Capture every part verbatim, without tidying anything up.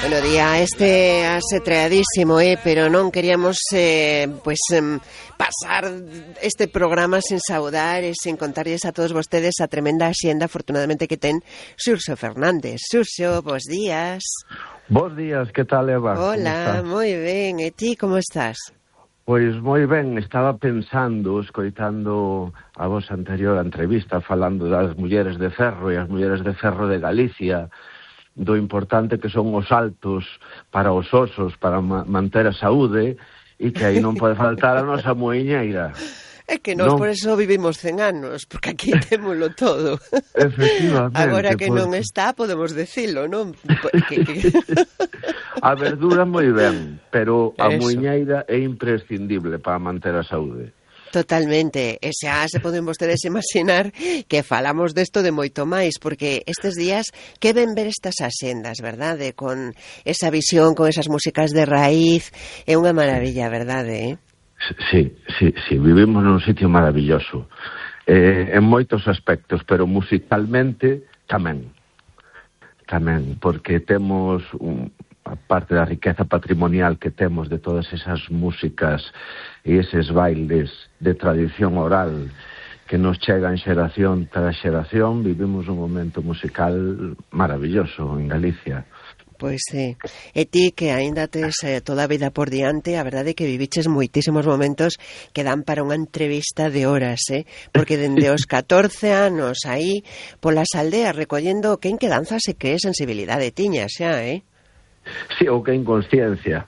Bueno, día este asetreadísimo, eh, pero non queríamos eh, pues eh, pasar este programa sin saudar e sin contarles a todos vostedes a tremenda axenda, afortunadamente, que ten Xurxo Fernández. Xurxo, bos días. Bos días, que tal, Eva? Hola, moi ben. E ti, como estás? Pois moi ben, estaba pensando, escoitando a vosa anterior entrevista, falando das mulleres de ferro e as mulleres de ferro de Galicia, do importante que son os saltos para os osos, para ma manter a saúde, e que aí non pode faltar a nosa muiñeira. É que nós non? por eso vivimos cen anos, porque aquí témolo todo. Efectivamente. Agora que porque... non está, podemos decilo, non? Que, que... A verdura moi ben, pero a Eso. muiñeira é imprescindible para manter a saúde. Totalmente, e xa se poden vostedes imaginar que falamos desto de moito máis, porque estes días que ven ver estas axendas, verdade? Con esa visión, con esas músicas de raíz, é unha maravilla, verdade? Eh? Sí, sí, sí, vivimos nun sitio maravilloso, eh, en moitos aspectos, pero musicalmente tamén, tamén, porque temos un... a parte da riqueza patrimonial que temos de todas esas músicas e eses bailes de tradición oral que nos chegan xeración tras xeración, vivimos un momento musical maravilloso en Galicia. Pois sí. E ti, que aínda tes eh, toda a vida por diante, a verdade é que viviches moitísimos momentos que dan para unha entrevista de horas, eh? Porque dende os catorce anos aí polas aldeas recollendo quen que danza se que sensibilidade tiña xa, eh? Sí, ou que inconsciencia.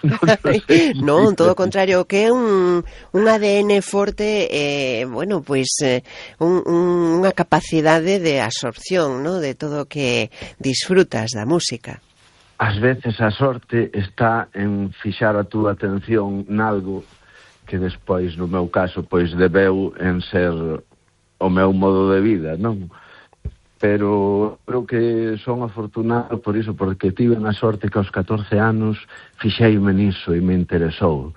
Non, todo o contrario, que é un, un A D N forte, eh, bueno, pois eh, un, un, unha capacidade de absorción, ¿no? De todo o que disfrutas da música. Ás veces a sorte está en fixar a túa atención nalgo que despois, no meu caso, pois debeu en ser o meu modo de vida, non? Pero creo que son afortunado por iso, porque tive a sorte que aos catorce anos fixeime niso e me interesou.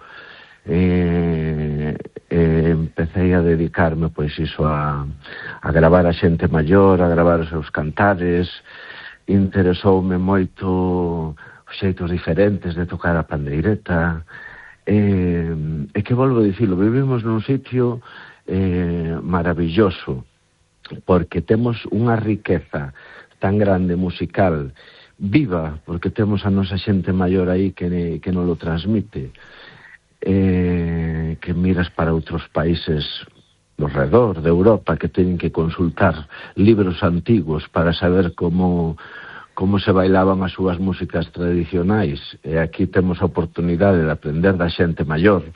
E, e empecé a dedicarme, pois iso, a, a gravar a xente maior, a gravar os seus cantares. Interesoume moito os xeitos diferentes de tocar a pandeireta. E, e que volvo a dicilo, vivimos nun sitio eh, maravilloso, porque temos unha riqueza tan grande musical, viva, porque temos a nosa xente maior aí que, que nos lo transmite, eh, que miras para outros países do redor de Europa que teñen que consultar libros antigos para saber como, como se bailaban as súas músicas tradicionais, e aquí temos a oportunidade de aprender da xente maior,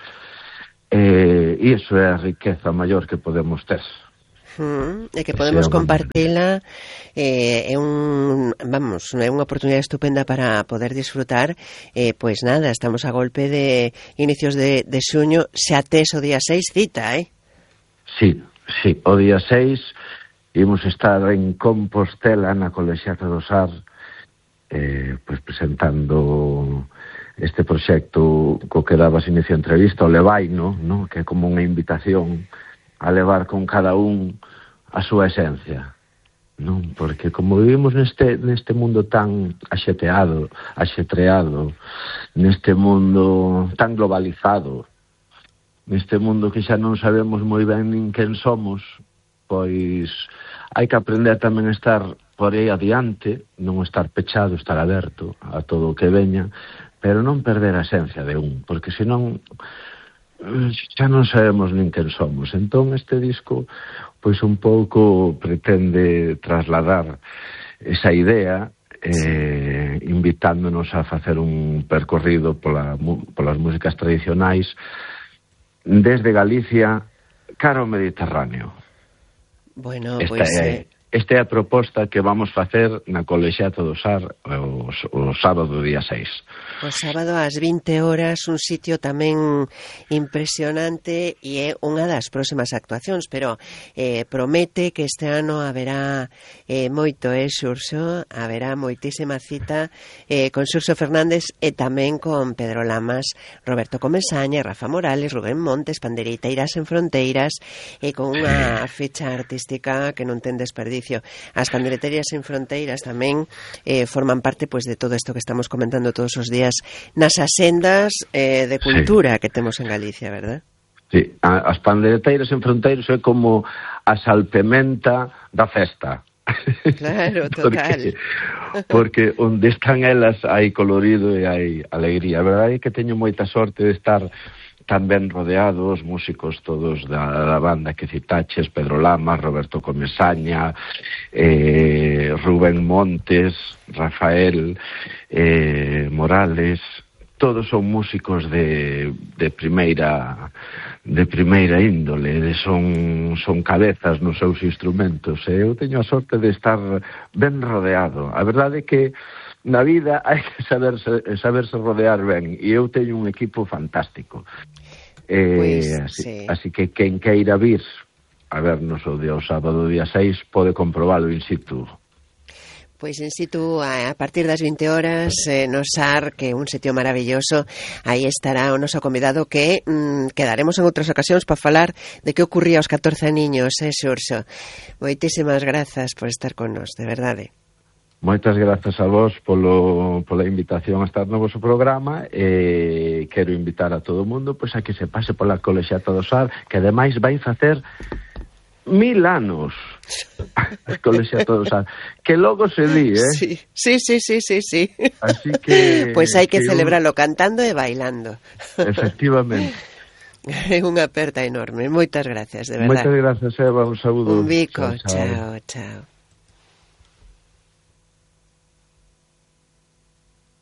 e iso é a riqueza maior que podemos ter. Mm, e que podemos compartila, eh, é un, vamos, é unha oportunidade estupenda para poder disfrutar. Eh, pois nada, estamos a golpe de inicios de, de xuño, xa tes o día seis cita, eh? Sí, sí, o día seis imos estar en Compostela, na Colexiata do Sar, eh, pois presentando este proxecto co que dabas inicio a entrevista, o Levaino, no? Que é como unha invitación a levar con cada un a súa esencia, non? Porque como vivimos neste neste mundo tan axeteado, axetreado, neste mundo tan globalizado, neste mundo que xa non sabemos moi ben nin quen somos, pois hai que aprender tamén a estar por aí adiante, non estar pechado, estar aberto a todo o que veña, pero non perder a esencia de un, porque senón xa non sabemos nin quen somos. Entón este disco pois un pouco pretende trasladar esa idea, eh, invitándonos a facer un percorrido pola, polas músicas tradicionais desde Galicia cara ao Mediterráneo. Bueno, esta, pois... é, esta é a proposta que vamos facer na Colexiata do Sar o, o sábado día seis. O sábado ás vinte horas, un sitio tamén impresionante, e é unha das próximas actuacións, pero eh, promete que este ano haberá eh, moito, eh, Xurxo, haberá moitísima cita eh, con Xurxo Fernández e tamén con Pedro Lamas, Roberto Comesaña, Rafa Morales, Rubén Montes, Pandereiteiras en Fronteiras, e con unha fecha artística que non ten desperdicio. Galicia. As Pandeiretarias Sen Fronteiras tamén eh, forman parte pois de todo isto que estamos comentando todos os días nas asendas eh, de cultura sí. que temos en Galicia, verdad? Sí, as Pandeireteiras Sen Fronteiras é como a salpementa da festa. Claro, total. porque, porque onde están elas hai colorido e hai alegría. A verdade é que teño moita sorte de estar tan ben rodeados, músicos todos da, da banda que citaches, Pedro Lama, Roberto Comesaña, eh, Rubén Montes, Rafael eh, Morales, todos son músicos de, de primeira de primeira índole, de son, son cabezas nos seus instrumentos, e eu teño a sorte de estar ben rodeado. A verdade é que na vida hai que saberse, saberse rodear ben, e eu teño un equipo fantástico. Eh, pues, así, sí. así que quen queira vir a vernos o día o sábado día seis pode comprobalo in situ. Pois in situ, a partir das vinte horas, eh, no S A R, que é un sitio maravilloso, aí estará o noso convidado que mm, quedaremos en outras ocasións para falar de que ocurría aos catorce niños, eh, Xurxo. Moitísimas grazas por estar con nos, de verdade. Moitas grazas a vos polo, pola invitación a estar no vosso programa, e quero invitar a todo o mundo pois a que se pase pola colexiata do S A R, que ademais vai facer mil anos a colexiata do S A R, que logo se di, eh? Sí, sí, sí, sí, sí, sí. Así que... Pois hai que, que celebralo un... cantando e bailando. Efectivamente. É unha aperta enorme. Moitas gracias, de verdade. Moitas gracias, Eva, un saúdo. Un bico, chao, chao. chao. chao.